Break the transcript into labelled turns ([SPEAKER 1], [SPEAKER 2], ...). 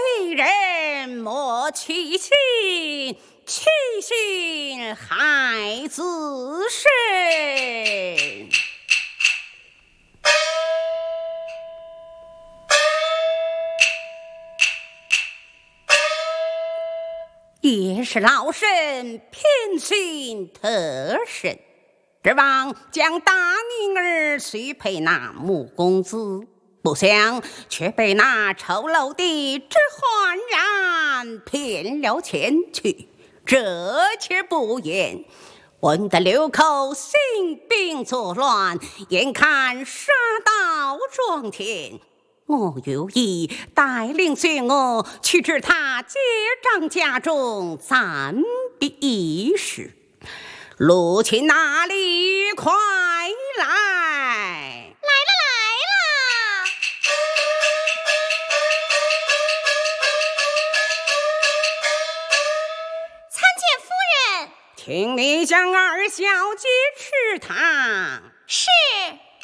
[SPEAKER 1] 为人莫欺心，欺心害自身。也是老身偏心特甚，指望将大宁儿许配那穆公子，不想却被那丑陋的知焕然骗了前去。这且不言，闻得六口兴兵作乱，眼看杀到庄田，我有意带领薛娥去至他结账家中暂避一时。陆钦哪里快来！
[SPEAKER 2] 来了！参见夫人。
[SPEAKER 1] 请你将二小姐吃堂。
[SPEAKER 2] 是。